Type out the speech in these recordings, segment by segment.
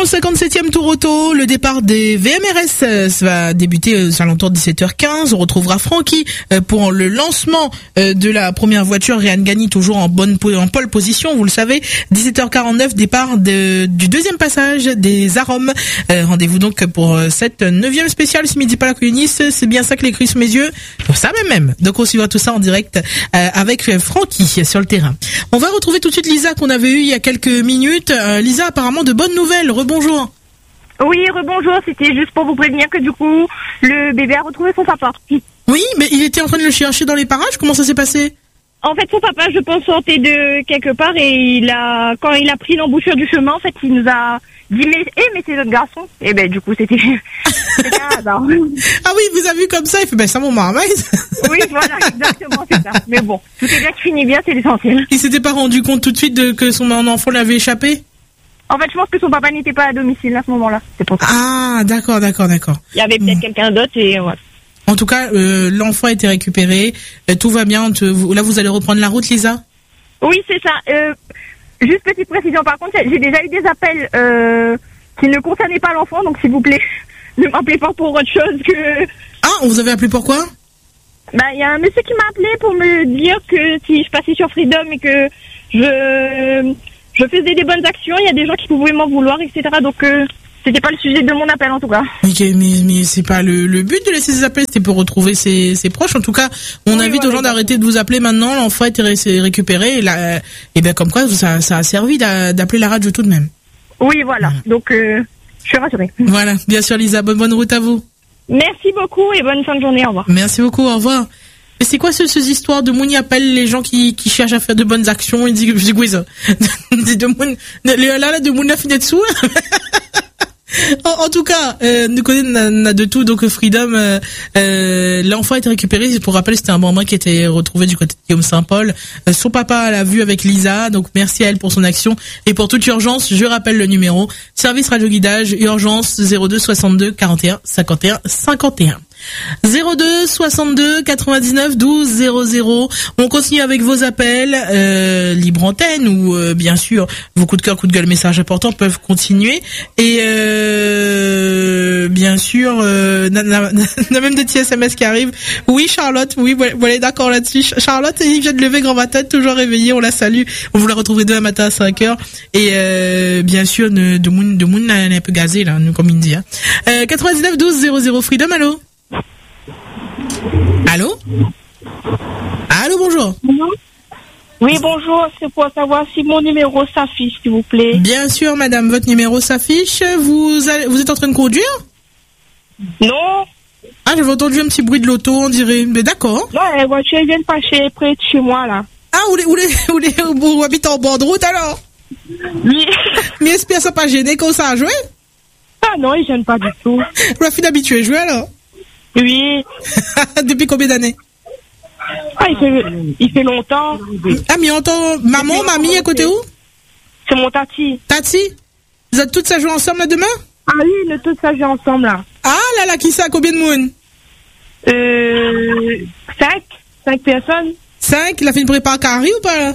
le 57e tour auto, le départ des VMRS va débuter aux alentours de 17h15. On retrouvera Francky pour le lancement de la première voiture. Ryan Gagny toujours en pole position, vous le savez. 17h49, départ du deuxième passage des Arômes. Rendez-vous donc pour cette 9e spéciale ce midi pas la Nice. C'est bien ça que l'écrit sous mes yeux. Ça même. Donc on suivra tout ça en direct avec Francky sur le terrain. On va retrouver tout de suite Lisa qu'on avait eu il y a quelques minutes. Lisa, apparemment de bonnes nouvelles. Rebonjour. Oui, rebonjour. C'était juste pour vous prévenir que du coup, le bébé a retrouvé son papa. Oui, mais il était en train de le chercher dans les parages. Comment ça s'est passé? En fait, son papa, je pense, sortait de quelque part et quand il a pris l'embouchure du chemin, en fait, il nous a dit mais c'est notre garçon. Et ben du coup, c'était un hasard. Ah oui, vous avez vu comme ça, il fait ça mon Mohamed. Oui, voilà, exactement, c'est ça. Mais bon, tout est bien qui finit bien, c'est l'essentiel. Il s'était pas rendu compte tout de suite que son enfant l'avait échappé? En fait, je pense que son papa n'était pas à domicile à ce moment-là. C'est pour ça. Ah, d'accord. Il y avait peut-être quelqu'un d'autre et voilà. En tout cas, l'enfant a été récupéré. Tout va bien. Là, vous allez reprendre la route, Lisa? Oui, c'est ça. Juste petite précision, par contre, j'ai déjà eu des appels qui ne concernaient pas l'enfant, donc s'il vous plaît, ne m'appelez pas pour autre chose que... Ah, on vous avait appelé pourquoi? Il y a un monsieur qui m'a appelé pour me dire que si je passais sur Freedom et que je faisais des bonnes actions, il y a des gens qui pouvaient m'en vouloir, etc. Donc, c'était pas le sujet de mon appel, en tout cas. Mais c'est pas le but de laisser ces appels, c'était pour retrouver ses proches. En tout cas, on invite aux gens d'arrêter de vous appeler maintenant. L'enfant a été récupéré. Et bien, comme quoi, ça a servi d'appeler la radio tout de même. Oui, voilà. Donc, je suis rassurée. Voilà. Bien sûr, Lisa. Bonne route à vous. Merci beaucoup et bonne fin de journée. Au revoir. Merci beaucoup. Au revoir. Mais c'est quoi ces histoires de Mouni appelle les gens qui cherchent à faire de bonnes actions? Il dit, oui, ça. De Mouni a fini dessous. En tout cas, nous connaissons de tout, donc Freedom, l'enfant a été récupéré. Pour rappel, c'était un bambin qui était retrouvé du côté de Guillaume Saint-Paul. Son papa l'a vu avec Lisa, donc merci à elle pour son action. Et pour toute urgence, je rappelle le numéro, service radio guidage, urgence 02 62 41 51 51. 02 62 99 12 00. On continue avec vos appels, libre antenne ou bien sûr vos coups de cœur, coups de gueule, messages importants peuvent continuer. Et bien sûr, on a même des petits SMS qui arrivent. Oui, Charlotte, oui, voilà, d'accord là-dessus. Charlotte, il vient de lever grand matin, toujours réveillée, on la salue. On vous la retrouver demain matin à 5h. Et bien sûr, de Moon, elle est un peu gazée là, comme il dit. 99 12 00. Freedom, allô? Allô, bonjour. Oui, bonjour, c'est pour savoir si mon numéro s'affiche, s'il vous plaît. Bien sûr, madame, votre numéro s'affiche. Vous êtes en train de conduire? Non. Ah, j'avais entendu un petit bruit de l'auto, on dirait. Mais d'accord. Non, la voiture vient de passer près de chez moi, là. Ah, vous habitez en bord de route, alors? Oui. Mais est-ce que ça n'a pas gêné quand ça a joué? Ah non, il gêne pas du tout. Vous avez fini d'habituer à jouer, alors? Oui. Depuis combien d'années? Ah, il fait longtemps. Ah, mais on entend maman, mamie à côté où? C'est mon tati. Tati? Vous êtes toutes à jouer ensemble là demain? Ah oui, on est toutes à jouer ensemble là. Ah là, qui ça? Combien de monde? 5 personnes. 5? Il a fait une prépa à Carrie ou pas là?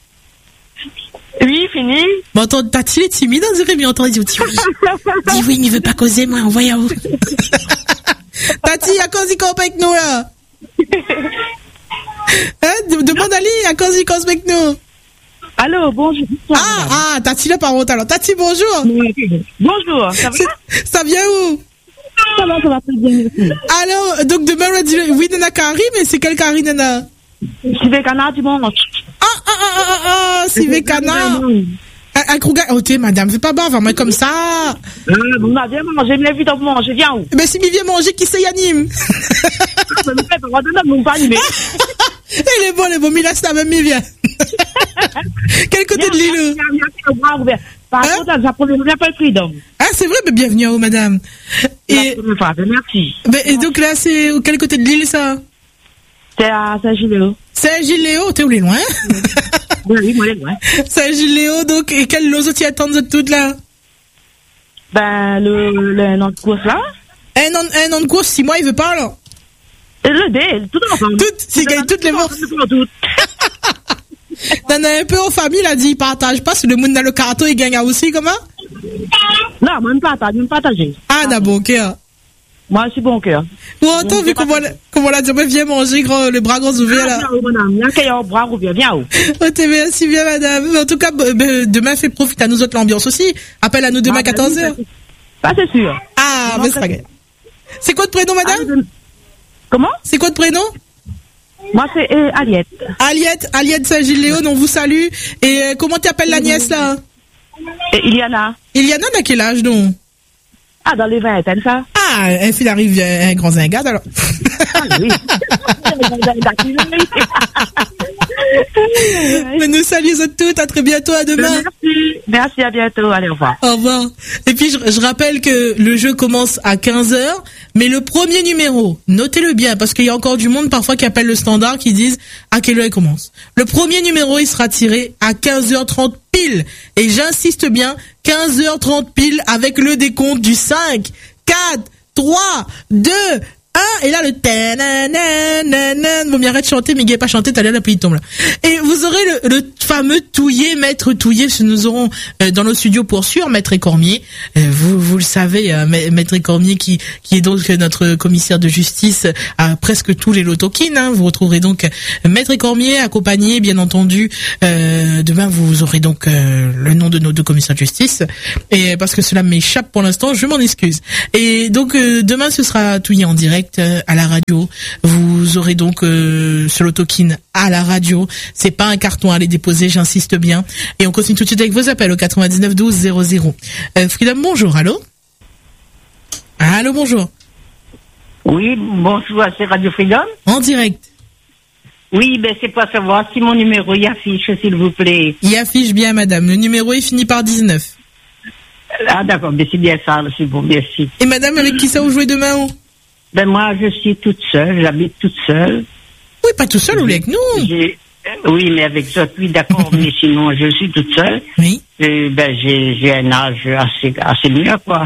Oui, fini. Bon, attends, Tati, il est timide, on dirait, mais on dit oui. Dis oui, mais il veut pas causer, moi, on va y aller. Tati, à quand il campe avec nous, là? Demande à Ali, à quand il campe avec nous? Allô, bonjour. Tati, là, par contre, alors. Tati, bonjour. Bonjour, ça va? Ça vient où? Ça va très bien. Alors, donc demain, on va dire, oui, Nana Kari, mais c'est quelle Kari, Nana? Sivekana dimanche. Sivekana. Oh, t'es madame, fais pas bave, moi comme ça. Vous m'avez mangé, me l'invite à vous manger, viens où? Mais si il vient manger, qui c'est Yannim? Il est bon, mais là, c'est la même, il vient. Quel côté de l'île? Par contre, j'appelle Freedom. Ah, c'est vrai, mais bienvenue à vous, madame. Et merci. Et donc là, c'est quel côté de l'île, ça? C'est à Saint-Gilles-Léo. Saint-Gilles-Léo, t'es où les loin? Oui, moi les loin. Saint-Gilles-Léo, donc, et quelle loge t'y attendent de toutes là? Le nom de course là. Un nom de course, 6 mois, il veut pas, là? Le D, tout ensemble. S'il gagne toutes les morts. T'en as un peu en famille, là, dit, il partage pas, si le monde dans le carton, il gagne aussi, comment? Non, moi, je me partage. Ah, n'a bon cœur. Moi, je suis bon cœur. Bon, attends, vu comment la dit, viens manger le bras grands ouverts, là. Viens, au bras ouvert, viens. Oh, t'es merci bien, madame. En tout cas, demain, fait profite à nous autres l'ambiance aussi. Appelle à nous demain à 14h. Ça, c'est sûr. Ah, mais c'est pas grave. C'est quoi de prénom, madame? Comment? C'est quoi de prénom? Moi, c'est Aliette. Aliette Saint-Gilles-Léon, on vous salue. Et comment t'appelles la nièce, là? Iliana. Iliana, à quel âge, donc? Ah, dans les 20, ça. Ah, un fil arrive un grand zingade, alors. Ah, oui. Mais nous saluons toutes, à très bientôt, à demain. Merci, à bientôt, allez, au revoir. Au revoir. Et puis, je rappelle que le jeu commence à 15h, mais le premier numéro, notez-le bien, parce qu'il y a encore du monde parfois qui appelle le standard, qui disent à quelle heure il commence. Le premier numéro, il sera tiré à 15h30 pile. Et j'insiste bien, 15h30 pile avec le décompte du 5, 4, 3, 2, 1, et là le ta-na-na-na-na. Bon, mais arrête de chanter, mais il n'est pas chanté, t'as l'air la pluie tombe là. Et vous aurez le fameux Touillet, Maître Touillet, nous aurons dans nos studios pour sûr, Maître Cormier. Vous le savez, Maître Cormier qui est donc notre commissaire de justice à presque tous les lotokines, hein. Vous retrouverez donc Maître Cormier accompagné, bien entendu. Demain, vous aurez donc le nom de nos deux commissaires de justice. Et parce que cela m'échappe pour l'instant, je m'en excuse. Et donc, demain, ce sera Touillet en direct à la radio. Vous aurez donc ce lotokine à la radio. C'est pas un carton à aller déposer, j'insiste bien. Et on continue tout de suite avec vos appels au 99 12 00. Freedom, bonjour, allô? Allô, bonjour. Oui, bonjour, c'est Radio Freedom. En direct. Oui, ben c'est pour savoir si mon numéro y affiche, s'il vous plaît. Il affiche bien, madame. Le numéro est fini par 19. Ah d'accord, mais c'est bien ça, c'est bon, merci. Et madame, avec qui ça vous jouez demain ou? Ben moi, je suis toute seule, j'habite toute seule. Oui, pas tout seul, vous voulez avec nous? Oui, mais avec ça, oui, d'accord, mais sinon, je suis toute seule. Oui. Et ben j'ai un âge assez mieux, quoi.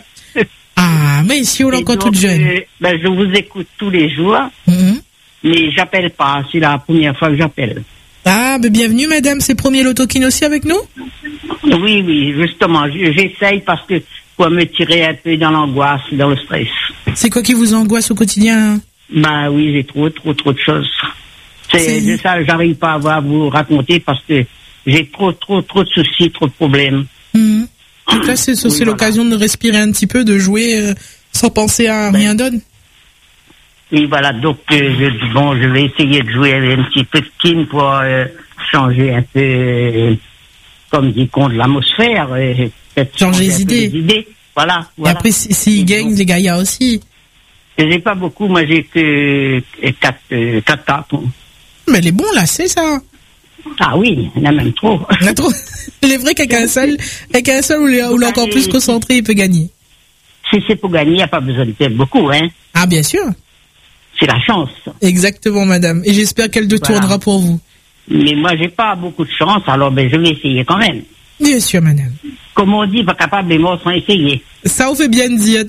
Ah, mais si on est encore toute jeune. Ben je vous écoute tous les jours, mais j'appelle pas, c'est la première fois que j'appelle. Ah, ben bienvenue, madame, c'est premier lotokine aussi avec nous? Oui, justement, j'essaye parce que pour me tirer un peu dans l'angoisse, dans le stress. C'est quoi qui vous angoisse au quotidien? Bah oui, j'ai trop de choses. C'est ça, j'arrive pas à vous raconter parce que j'ai trop de soucis, trop de problèmes. Donc là, c'est l'occasion de respirer un petit peu, de jouer sans penser à rien d'autre. Oui, voilà, donc je vais essayer de jouer un petit peu de kin pour changer un peu, comme dit qu'on de l'atmosphère. Changer les idées. Voilà. Et après, s'ils gagnent, les gaillards aussi. J'ai pas beaucoup, moi j'ai que 4 cartes. Mais les bons, là, c'est ça. Ah oui, il y en a même trop. Il y en a trop. Il est vrai qu'avec un seul, où il est encore plus concentré, il peut gagner. Si c'est pour gagner, il n'y a pas besoin de perdre beaucoup, hein. Ah, bien sûr. C'est la chance. Exactement, madame. Et j'espère qu'elle tournera pour vous. Mais moi, j'ai pas beaucoup de chance, alors je vais essayer quand même. Bien sûr, madame. Comme on dit, pas capable de morts sans essayer. Ça vous fait bien de dire,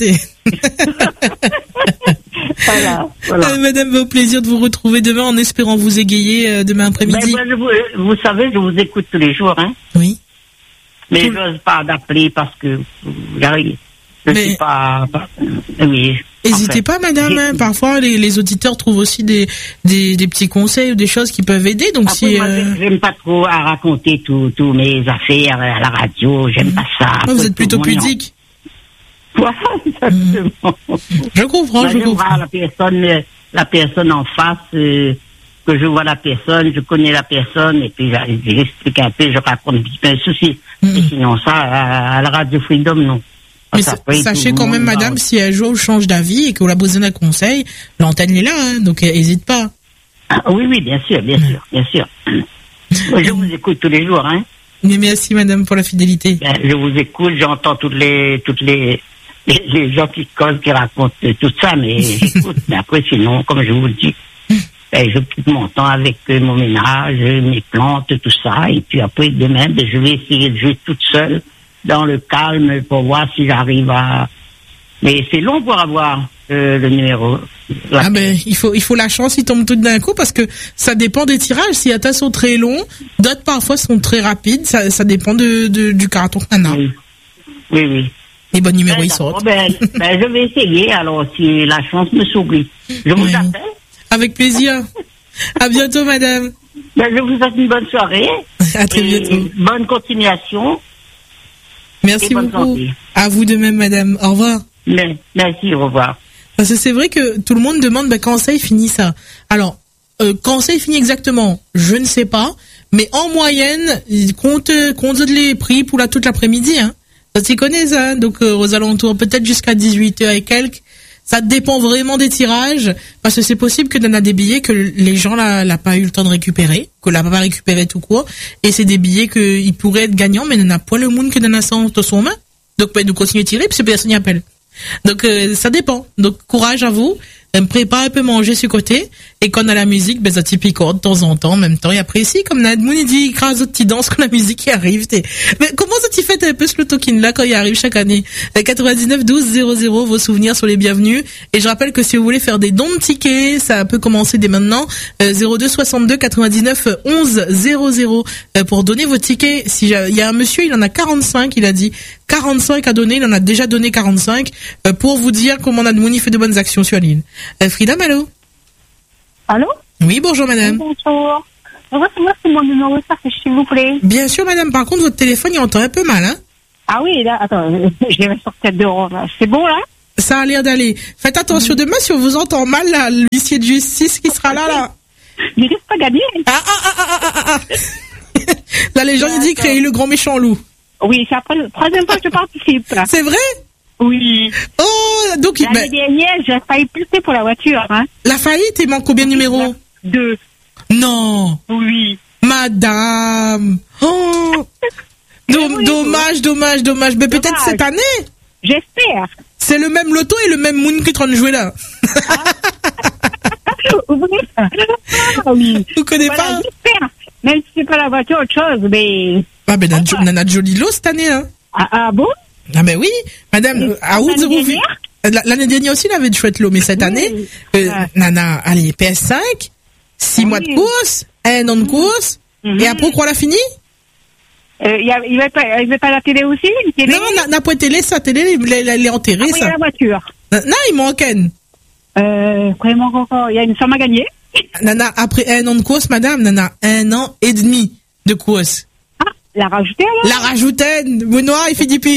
Voilà. Madame, au plaisir de vous retrouver demain en espérant vous égayer demain après-midi. Vous savez, je vous écoute tous les jours, hein. Oui. Mais je n'ose pas d'appeler parce que j'arrive. Je ne sais pas. Oui. N'hésitez pas, madame. Hein, parfois, les auditeurs trouvent aussi des petits conseils ou des choses qui peuvent aider. Donc, après, moi, j'aime pas trop à raconter tous mes affaires à la radio. J'aime pas ça. Vous êtes plutôt pudique. Voilà, exactement. Je comprends, je comprends. La personne en face, que je vois la personne, je connais la personne, et puis j'explique un peu, je raconte un petit peu un souci. Et sinon, ça, à la Radio Freedom, non. Mais sachez quand même, madame, si un jour on change d'avis et qu'on a besoin d'un conseil, l'antenne est là, hein, donc n'hésite pas. Ah, oui, bien sûr. Je vous écoute tous les jours, hein. Mais merci, madame, pour la fidélité. Je vous écoute, j'entends toutes les gens qui causent, qui racontent tout ça, mais j'écoute. Mais après, sinon, comme je vous le dis, j'occupe mon temps avec mon ménage, mes plantes, tout ça, et puis après, demain, je vais essayer de jouer toute seule, dans le calme, pour voir si j'arrive à... Mais c'est long pour avoir le numéro. Il faut la chance, il tombe tout d'un coup, parce que ça dépend des tirages. Certains sont très longs, d'autres parfois sont très rapides, ça dépend du carton qu'on a. Oui, oui. Les bons numéros, ils D'accord. sortent. Je vais essayer, alors, si la chance me sourit. Je vous Oui. appelle. Avec plaisir. À bientôt, madame. Je vous souhaite une bonne soirée. À très Et bientôt. bonne continuation. Merci et bonne beaucoup. santé. À vous de même, madame. Au revoir. Merci, au revoir. Parce que c'est vrai que tout le monde demande quand ça il finit ça. Alors, quand ça il finit exactement, je ne sais pas. Mais en moyenne, ils comptent les prix pour toute l'après-midi. Hein. Ça s'y connaît ça. Hein. Donc aux alentours, peut-être jusqu'à 18h et quelques. Ça dépend vraiment des tirages. Parce que c'est possible que dans des billets que les gens l'a pas eu le temps de récupérer. Que l'a pas récupéré tout court. Et c'est des billets qu'ils pourraient être gagnants. Mais il n'y en a pas le monde que dans la son main. Donc nous continuer à tirer puis personne n'y appelle. Donc ça dépend. Donc courage à vous. Prépare un peu manger sur côté et quand on a la musique, ça t'y picote de temps en temps en même temps. Et après ici, comme Nadmoun dit, écrase autre petit danse quand la musique qui arrive. Mais comment ça t'y fait un peu ce token là quand il arrive chaque année? 99 12 00, vos souvenirs sont les bienvenus. Et je rappelle que si vous voulez faire des dons de tickets, ça peut commencer dès maintenant. 02 62 99 11 00 pour donner vos tickets. Si il y a un monsieur, il en a 45, il a dit 45 à donner, il en a déjà donné 45 pour vous dire comment Nadmouni fait de bonnes actions sur l'île. Frida, allô? Allô? Oui, bonjour madame. Bonjour. Moi, c'est mon numéro s'affiche, s'il vous plaît. Bien sûr madame, par contre votre téléphone il entend un peu mal, hein? Ah oui, là, attends, je vais sortir dehors, là. C'est bon, là? Ça a l'air d'aller. Faites attention demain si on vous entend mal, là, l'huissier de justice qui sera là. Il risque pas gagner. Ah. Là les gens ils disent créer le grand méchant loup. Oui, c'est après la troisième fois que je participe. C'est vrai? Oui. Oh, donc L'année dernière, j'ai failli pousser pour la voiture, hein. la faillite, il manque combien de numéros? 2. Non. Oui. Madame. Oh. Dommage. Mais peut-être Dommage. cette année. J'espère. C'est le même loto et le même moon qui est en train de jouer là. Oui. Vous connaissez Voilà, pas? j'espère. Même si c'est pas la voiture, autre chose, mais... Ah ben, on a de jolis lots cette année, hein. Ah bon? Ah ben oui, madame, à août, L'année dernière? L'année dernière aussi, il avait de chouettes lots, mais cette année, nana, allez, PS5, 6 mois de course, 1 an de course, et après, quoi, on l'a fini? Il va pas la télé aussi? Une télé? Non, n'a pas télé, sa télé, elle est enterrée, Oui, ça. la voiture. Non, il manque une. Vraiment encore, il y a une somme à gagner. Nana, après 1 an de course, madame, nana, 1 an et demi de course. Ah, la rajouter alors? La rajoutaine, Benoît et Philippe.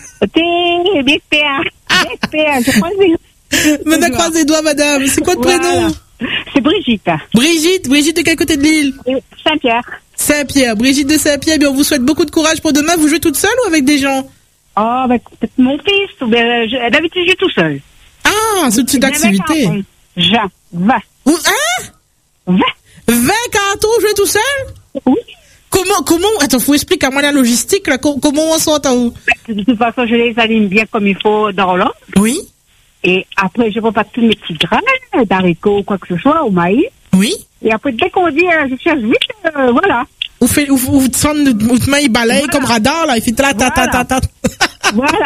J'espère, je croise Maintenant, croise les doigts, madame. C'est quoi le prénom? C'est Brigitte. Brigitte de quel côté de l'île? Saint-Pierre. Saint-Pierre, Brigitte de Saint-Pierre, bien, on vous souhaite beaucoup de courage pour demain. Vous jouez toute seule ou avec des gens? Oh, ben, peut-être mon fils, ou bien, d'habitude, je suis tout seul. Ah, ce type d'activité. 20. Ou, hein? 20 cartons joués tout seul? Oui. Comment, attends, faut expliquer à moi la logistique, là, comment on sort à où? De toute façon, je les aligne bien comme il faut dans l'ordre. Oui. Et après, je prépare tous mes petits grains, d'haricots ou quoi que ce soit, au maïs. Oui. Et après, dès qu'on dit, je cherche vite, voilà. Ou te main, il balaye comme radar, là, il fait ta. Voilà.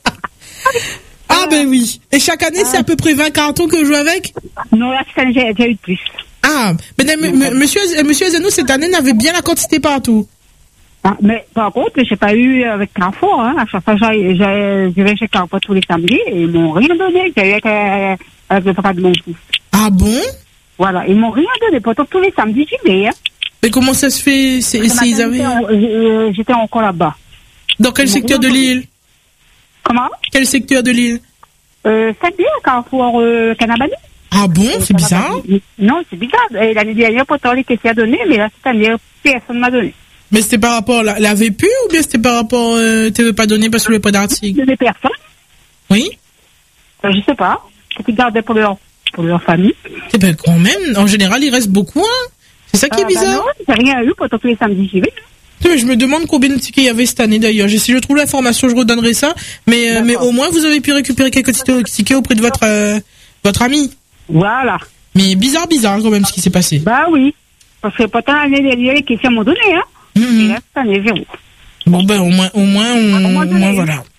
Ah, ben oui. Et chaque année, c'est à peu près 20 cartons que je joue avec? Non, là, cette année, j'ai eu plus. Ah, mais monsieur Zenou, cette année, n'avait bien la quantité partout. Ah, mais par contre, j'ai pas eu avec Carrefour, hein. À chaque fois, je vais chez Carrefour tous les samedis et ils m'ont rien donné. J'ai eu avec le papa de mon fils. Ah bon? Voilà, ils m'ont rien donné. Pourtant, tous les samedis, j'y vais, hein. Mais comment ça se fait? J'étais encore là-bas. Dans quel secteur de l'île? Comment? Quel secteur de l'île? Saint-Pierre, Carrefour Canabani. Ah bon? C'est bizarre? Non, c'est bizarre. Et l'année dernière, pourtant, les caissiers a donné, mais là, cette année, personne m'a donné. Mais c'était par rapport à la VPU ou bien c'était par rapport tu veux pas donner parce que tu veux pas d'article? Des personnes? Oui. Je sais pas. Ils gardaient pour leur famille. C'est ben quand même. En général, il reste beaucoup, hein. C'est ça qui est bizarre. Non, j'ai rien eu pour tous les samedis, j'y vais. Je me demande combien de tickets il y avait cette année d'ailleurs. Si je trouve l'information, je redonnerai ça. Mais au moins, vous avez pu récupérer quelques tickets auprès de votre ami. Voilà. Mais bizarre quand même ce qui s'est passé. Bah oui. Parce que pourtant, l'année dernière, les caissiers m'ont donné, hein. Et là, cette année, 0. Bon ben au moins voilà.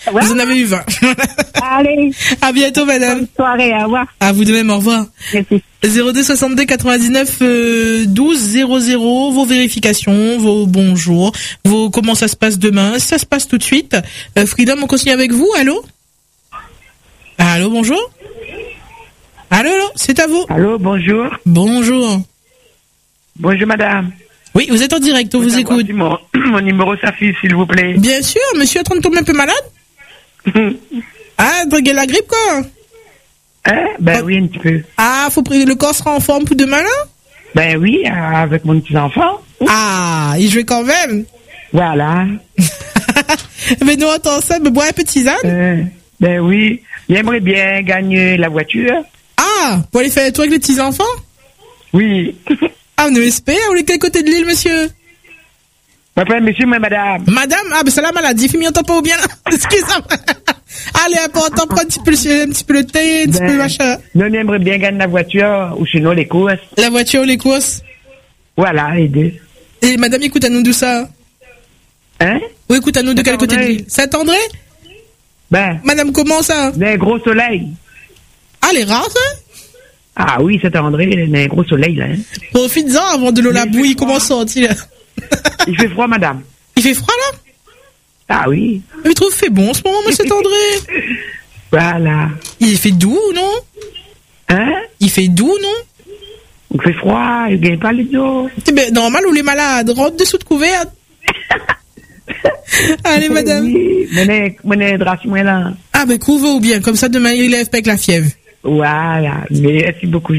Ouais. Vous en avez eu 20. Allez, À bientôt, madame. bonne soirée, au revoir. À vous de même, au revoir. Merci. 02 62 99 12 00, vos vérifications, vos bonjours, vos comment ça se passe demain, ça se passe tout de suite. Freedom, on continue avec vous, allô? Allô, bonjour? Allô, c'est à vous. Allô, bonjour. Bonjour. Bonjour, madame. Oui, vous êtes en direct, on vous écoute. Mon numéro s'affiche, s'il vous plaît. Bien sûr, monsieur est en train de tomber un peu malade? Ah, draguer la grippe, quoi? Hein? Ben oui, un petit peu. Ah, faut prier, le corps sera en forme pour demain, là? Ben oui, avec mon petit-enfant. Ah, il jouait quand même. Voilà. Mais non, attends ça, mais bois un peu de tisane. Ben oui, j'aimerais bien gagner la voiture. Ah, pour aller faire un tour avec les petits-enfants? Oui. Ah, on espère, vous êtes de quel côté de l'île, monsieur? Enfin, monsieur, mais madame. Madame, ah, ben c'est la maladie, il m'entend pas ou bien, là. Excusez-moi. Allez, important, prends un petit peu le thé, un petit peu le machin. Non, j'aimerais bien gagner la voiture, ou sinon les courses. La voiture ou les courses? Voilà, les deux. Et madame, écoute à nous d'où ça? Hein? Ou écoute à nous de quel côté de Saint-André. l'île? Saint-André? Ben, Madame, comment ça? un gros soleil. Ah, les rares, ça? Ah oui, Saint-André, il y a un gros soleil, là. Hein? Profites-en avant de l'eau la bouille, comment sortir, là? Il fait froid, madame. Il fait froid, là? Ah oui. Mais il trouve fait bon en ce moment, monsieur André. Voilà. Il fait doux, non? Hein? Il fait doux, non? Il fait froid, il gagne pas les dos. C'est ben, normal ou les malades rentrent dessous de couvert. Allez, madame. Oui, menez drache moi là. Ah, ben, couvre ou bien, comme ça, demain, il lève pas avec la fièvre. Voilà, merci beaucoup.